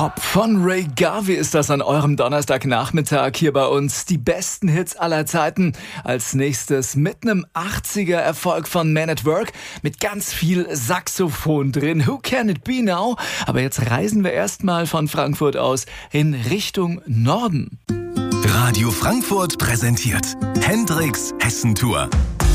Hop von Ray Garvey ist das an eurem Donnerstagnachmittag hier bei uns. Die besten Hits aller Zeiten. Als nächstes mit einem 80er-Erfolg von Man at Work mit ganz viel Saxophon drin. Who Can It Be Now? Aber jetzt reisen wir erstmal von Frankfurt aus in Richtung Norden. Radio Frankfurt präsentiert Hendrix Hessentour.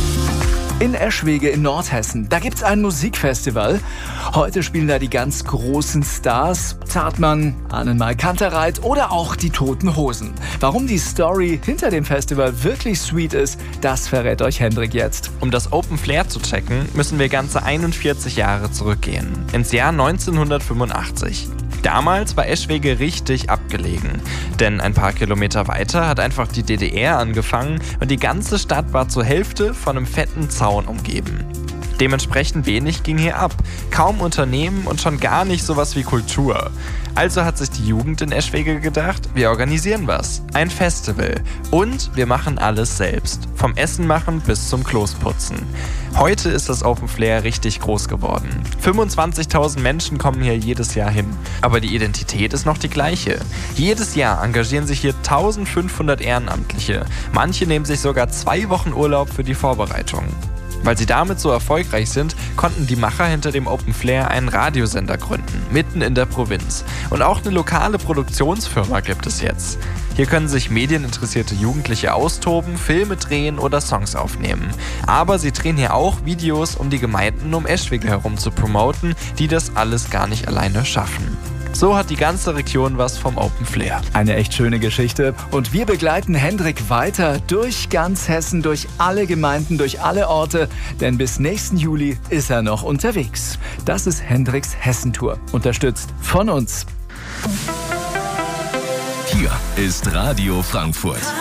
In Eschwege in Nordhessen, da gibt's ein Musikfestival. Heute spielen da die ganz großen Stars. Zartmann, Annenmal Kantereit oder auch die Toten Hosen. Warum die Story hinter dem Festival wirklich sweet ist, das verrät euch Hendrik jetzt. Um das Open Flair zu checken, müssen wir ganze 41 Jahre zurückgehen. Ins Jahr 1985. Damals war Eschwege richtig abgelegen, denn ein paar Kilometer weiter hat einfach die DDR angefangen und die ganze Stadt war zur Hälfte von einem fetten Zaun umgeben. Dementsprechend wenig ging hier ab, kaum Unternehmen und schon gar nicht sowas wie Kultur. Also hat sich die Jugend in Eschwege gedacht, wir organisieren was, ein Festival und wir machen alles selbst, vom Essen machen bis zum Klosputzen. Heute ist das Open Flair richtig groß geworden. 25.000 Menschen kommen hier jedes Jahr hin. Aber die Identität ist noch die gleiche. Jedes Jahr engagieren sich hier 1500 Ehrenamtliche. Manche nehmen sich sogar 2 Wochen Urlaub für die Vorbereitung. Weil sie damit so erfolgreich sind, konnten die Macher hinter dem Open Flair einen Radiosender gründen, mitten in der Provinz. Und auch eine lokale Produktionsfirma gibt es jetzt. Hier können sich medieninteressierte Jugendliche austoben, Filme drehen oder Songs aufnehmen. Aber sie drehen hier auch Videos, um die Gemeinden um Eschwege herum zu promoten, die das alles gar nicht alleine schaffen. So hat die ganze Region was vom Open Flair. Eine echt schöne Geschichte. Und wir begleiten Hendrik weiter durch ganz Hessen, durch alle Gemeinden, durch alle Orte. Denn bis nächsten Juli ist er noch unterwegs. Das ist Hendriks Hessentour. Unterstützt von uns. Hier ist Radio Frankfurt.